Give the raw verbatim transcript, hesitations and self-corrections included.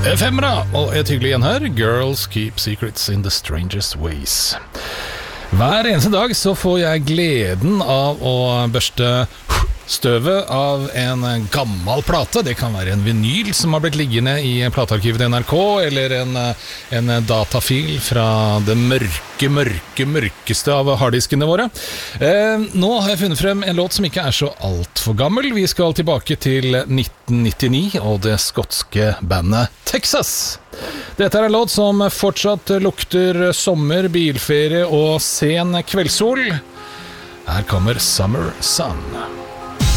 Femra, og et hyggelig gjenhør. Girls keep secrets in the strangest ways. Hver eneste dag så får jeg gleden av å børste støvet av en gammel plate. Det kan være en vinyl som har blitt liggende i platearkivet til N R K, eller en, en datafil fra det mørke, mørke, mørkeste av harddiskene våre. Eh, nå har jeg funnet frem en låt som ikke er så alt for gammel. Vi skal tilbake til nitten nittini og det skotske bandet Texas. Dette er en låt som fortsatt lukter sommer, bilferie og sen kveldssol. Her kommer Summer Sun.